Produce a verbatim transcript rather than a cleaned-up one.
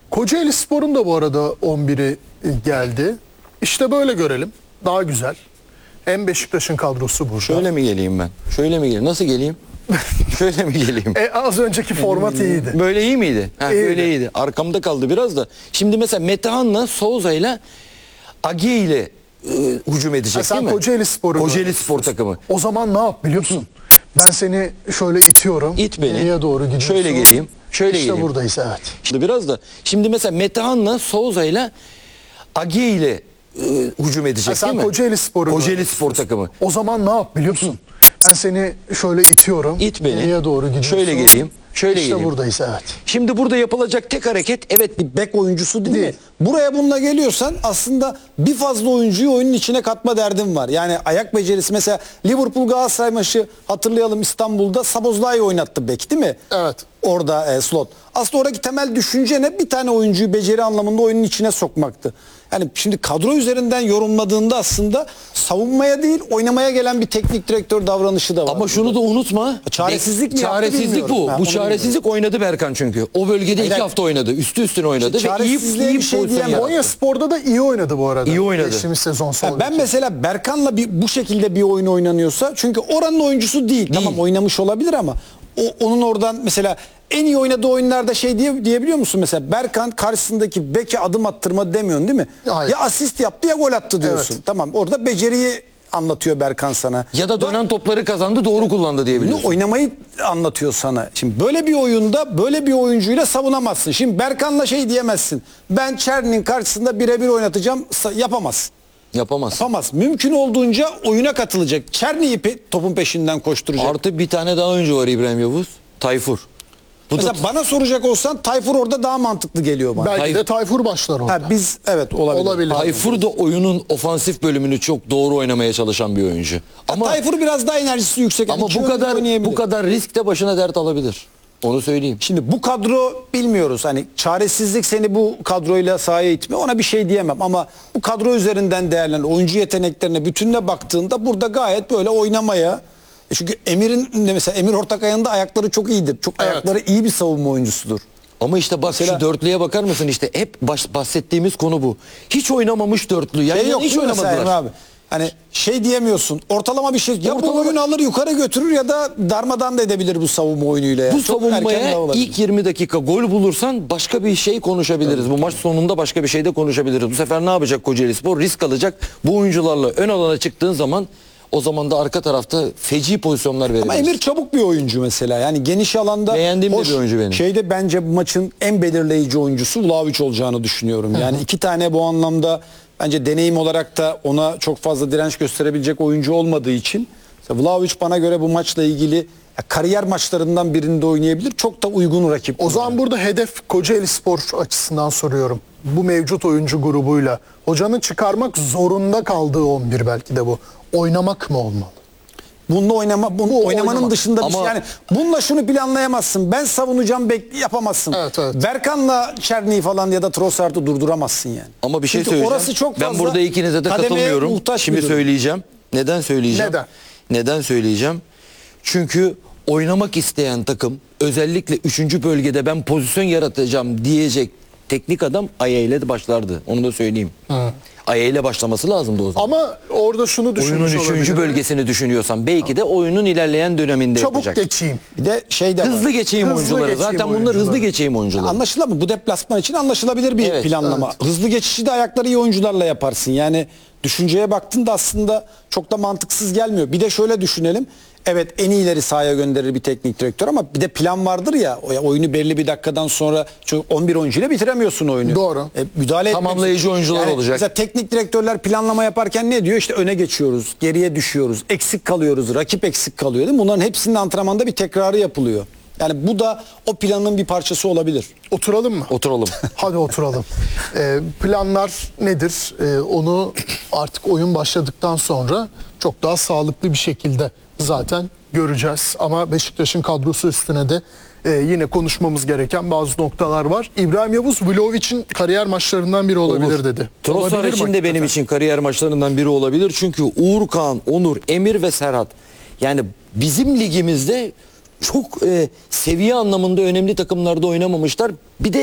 Kocaelispor'un da bu arada on biri geldi. İşte böyle görelim. Daha güzel. Hem Beşiktaş'ın kadrosu burada. Şöyle mi geleyim ben? Şöyle mi geleyim? Nasıl geleyim? Şöyle mi geleyim? E, az önceki format iyiydi. Böyle iyi miydi? Ha, İyiydi. böyle iyiydi. Arkamda kaldı biraz da. Şimdi mesela Metehan'la Souza'yla Agi ile e, hücum edecek Ha, sen değil mi? Kocaelispor'u Kocaelispor takımı. O zaman ne yap biliyor musun? Ben seni şöyle itiyorum. İt beni. Nereye doğru gidiyorsun? Şöyle geleyim. Şöyle işte geleyim. buradayız evet. Şimdi biraz da. Şimdi mesela Metehan'la Souza'yla Agi ile e, hücum edecek Ha, sen değil mi? Kocaelispor'u Kocaelispor takımı. O zaman ne yap biliyor musun? Ben seni şöyle itiyorum. İt beni. Nereye doğru gidiyorsun? Şöyle geleyim. Şöyle işte geleyim. buradayız evet. Şimdi burada yapılacak tek hareket evet bir bek oyuncusu değil, Değil. mi? Buraya bununla geliyorsan aslında bir fazla oyuncuyu oyunun içine katma derdin var. Yani ayak becerisi mesela Liverpool Galatasaray maçı hatırlayalım İstanbul'da Szoboszlai'yi oynattı bek değil mi? Evet. Orada e, slot. Aslında oradaki temel düşünce ne? Bir tane oyuncuyu beceri anlamında oyunun içine sokmaktı. Yani şimdi kadro üzerinden yorumladığında aslında savunmaya değil oynamaya gelen bir teknik direktör davranışı da var. Ama şunu da unutma. Çaresizlik mi yaptı Çaresizlik bilmiyorum. bu. Ha, bu onu çaresizlik oynadı Berkan çünkü. O bölgede iki Hayır, hafta oynadı. Üstü üstüne oynadı İşte ve iyi, çaresizliğe iyi bir şey pozisyon diyemem. yarattı. Konya Spor'da da iyi oynadı bu arada. İyi oynadı. Geçtiğimiz sezon sol Ha, ben beki. mesela Berkan'la bir, bu şekilde bir oyun oynanıyorsa çünkü oranın oyuncusu değil. Tamam oynamış olabilir ama o, onun oradan mesela en iyi oynadığı oyunlarda şey diye, diyebiliyor musun mesela Berkan karşısındaki beke adım attırma demiyorsun değil mi? Hayır. Ya asist yaptı ya gol attı diyorsun. Evet. Tamam orada beceriyi anlatıyor Berkan sana. Ya da dönen topları kazandı, doğru kullandı Bunu diyebiliyorsun. oynamayı anlatıyor sana. Şimdi böyle bir oyunda böyle bir oyuncuyla savunamazsın. Şimdi Berkan'la şey diyemezsin. Ben Çerni'nin karşısında birebir oynatacağım. Sa- Yapamaz. Yapamaz. Yapamaz. Mümkün olduğunca oyuna katılacak. Çerni'yi pe- topun peşinden koşturacak. Artı bir tane daha oyuncu var İbrahim Yavuz. Tayfur. Bu Mesela da bana soracak olsan Tayfur orada daha mantıklı geliyor bana. Belki Tayf- de Tayfur başlar orada. Ha, biz evet olabilir. Olabilir. Tayfur da oyunun ofansif bölümünü çok doğru oynamaya çalışan bir oyuncu. Ama Ama Tayfur biraz daha enerjisi yüksek. ama Yani iki bu yönlü kadar oynayabilir. bu kadar risk de başına dert alabilir. Onu söyleyeyim. Şimdi bu kadro bilmiyoruz. Hani çaresizlik seni bu kadroyla sahaya itmiyor. Ona bir şey diyemem ama bu kadro üzerinden değerlen oyuncu yeteneklerine bütününe baktığında burada gayet böyle oynamaya. E Çünkü Emir'in de mesela Emir Ortakaya'nın da ayakları çok iyidir. Çok Evet. ayakları iyi bir savunma oyuncusudur. Ama işte bak Mesela- şu dörtlüye bakar mısın işte hep baş, bahsettiğimiz konu bu. Hiç oynamamış dörtlü. Yani Şey yok hiç değil mi mesela oynamadılar. Emre abi. Hani şey diyemiyorsun. Ortalama bir şey. Ya Ortalama- bu oyun alır yukarı götürür ya da darmadan da edebilir bu savunma oyunuyla. Yani. Bu Çok erken savunmaya de olabilir. ilk yirmi dakika gol bulursan başka bir şey konuşabiliriz. Bu maç sonunda başka bir şey de konuşabiliriz. Bu sefer ne yapacak Kocaelispor? Risk alacak. Bu oyuncularla ön alana çıktığın zaman o zaman da arka tarafta feci pozisyonlar verebiliriz. Ama Emir çabuk bir oyuncu mesela. Yani geniş alanda Beğendiğim de bir oyuncu benim. Şeyde bence bu maçın en belirleyici oyuncusu Vlahovic olacağını düşünüyorum. Yani iki tane bu anlamda bence deneyim olarak da ona çok fazla direnç gösterebilecek oyuncu olmadığı için mesela Vlahovic bana göre bu maçla ilgili ya kariyer maçlarından birinde oynayabilir. Çok da uygun rakip. O zaman burada hedef Kocaelispor açısından soruyorum. Bu mevcut oyuncu grubuyla hocanın çıkarmak zorunda kaldığı on bir belki de bu. Oynamak mı olmalı? Bununla oynama, bunu Bu oynamanın oynamak. dışında bir şey. Ama- Yani bununla şunu planlayamazsın. Ben savunacağım bekle yapamazsın. Evet, evet. Berkan'la Çerni'yi falan ya da Trossard'ı durduramazsın yani. Ama bir şey Çünkü söyleyeceğim. orası çok ben fazla burada ikinize de kademeye katılmıyorum. muhtaç Şimdi bir durum. söyleyeceğim. Neden söyleyeceğim? Neden? Neden söyleyeceğim? Çünkü oynamak isteyen takım özellikle üçüncü bölgede ben pozisyon yaratacağım diyecek teknik adam Aya ile de başlardı. Onu da söyleyeyim. Aya ile başlaması lazımdı o zaman. Ama orada şunu Oyunun düşünmüş üçüncü olabilir. bölgesini düşünüyorsan belki de oyunun ilerleyen döneminde Çabuk yapacak. geçeyim. Bir de şey de var. Hızlı geçeyim Hızlı oyuncuları. geçeyim Zaten bunlar oyuncuları. hızlı geçeyim oyuncuları. Anlaşılır mı? Bu deplasman için anlaşılabilir bir Evet, planlama. Hızlı geçişi de ayakları iyi oyuncularla yaparsın. Yani düşünceye baktığında aslında çok da mantıksız gelmiyor. Bir de şöyle düşünelim. Evet en iyileri sahaya gönderir bir teknik direktör ama bir de plan vardır ya. O ya oyunu belli bir dakikadan sonra çünkü on bir oyuncuyla bitiremiyorsun oyunu. Doğru. E, müdahale etmek- Tamamlayıcı oyuncular olacak. Mesela teknik direktörler planlama yaparken ne diyor? İşte öne geçiyoruz, geriye düşüyoruz, eksik kalıyoruz, rakip eksik kalıyor değil mi? Bunların hepsinin antrenmanda bir tekrarı yapılıyor. Yani bu da o planın bir parçası olabilir. Oturalım mı? Oturalım. Hadi oturalım. Ee, planlar nedir? Ee, onu artık oyun başladıktan sonra çok daha sağlıklı bir şekilde zaten göreceğiz. Ama Beşiktaş'ın kadrosu üstüne de e, yine konuşmamız gereken bazı noktalar var. İbrahim Yavuz Vlahovic'in kariyer maçlarından biri olabilir Olur. dedi. Trossard Olabilir mi için de benim hakikaten? için kariyer maçlarından biri olabilir. Çünkü Uğur Kağan, Onur, Emir ve Serhat. Yani bizim ligimizde çok e, seviye anlamında önemli takımlarda oynamamışlar. Bir de